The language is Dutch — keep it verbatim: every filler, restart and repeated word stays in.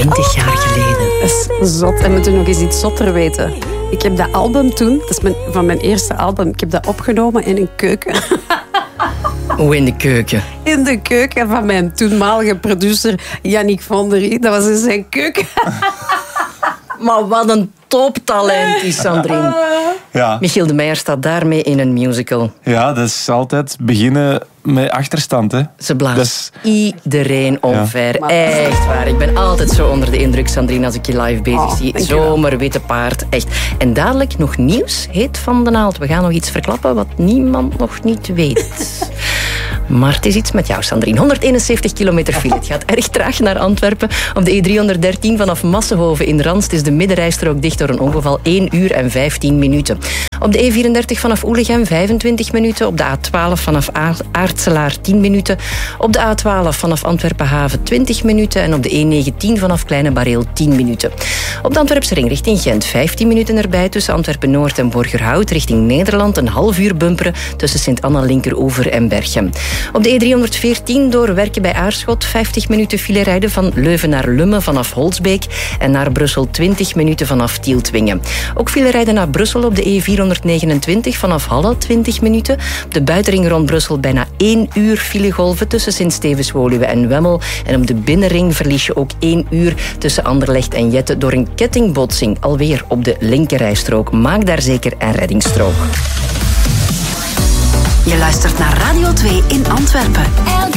twintig jaar geleden. Dat is zot. En we moeten nog eens iets zotter weten. Ik heb dat album toen, dat is mijn, van mijn eerste album, ik heb dat opgenomen in een keuken. Hoe in de keuken? In de keuken van mijn toenmalige producer Yannick Vonderie. Dat was in zijn keuken. Maar wat een toptalent is Sandrine. Ja. Michiel de Meijer staat daarmee in een musical. Ja, dat is altijd beginnen met achterstand. Hè. Ze blaast Dus... iedereen omver. Ja. Echt waar. Ik ben altijd zo onder de indruk, Sandrine, als ik je live bezig Oh, zie. dankjewel. Zomer, witte paard. Echt. En dadelijk nog nieuws, heet Van de Naald. We gaan nog iets verklappen wat niemand nog niet weet. Maar het is iets met jou, Sandrine. honderdeenenzeventig kilometer file. Het gaat erg traag naar Antwerpen. Op de E driehonderddertien vanaf Massenhoven in Ranst is de middenrijstrook dicht door een ongeval. één uur en vijftien minuten. Op de E vierendertig vanaf Oelegem vijfentwintig minuten. Op de A twaalf vanaf Aartselaar tien minuten. Op de A twaalf vanaf Antwerpen-Haven twintig minuten. En op de E negentien vanaf Kleine Bareel tien minuten. Op de Antwerpse ring richting Gent vijftien minuten erbij tussen Antwerpen-Noord en Borgerhout. Richting Nederland een half uur bumperen tussen Sint-Anna-Linkeroever en Berchem. Op de E driehonderdveertien door Werken bij Aarschot vijftig minuten file rijden van Leuven naar Lummen vanaf Holsbeek en naar Brussel twintig minuten vanaf Tieltwingen. Ook file rijden naar Brussel op de E vierhonderdnegenentwintig vanaf Halle twintig minuten. Op de buitenring rond Brussel bijna één uur filegolven tussen Sint-Stevens-Woluwe en Wemmel. En op de binnenring verlies je ook één uur tussen Anderlecht en Jette door een kettingbotsing. Alweer op de linkerrijstrook. Maak daar zeker een reddingsstrook. Je luistert naar Radio twee in Antwerpen.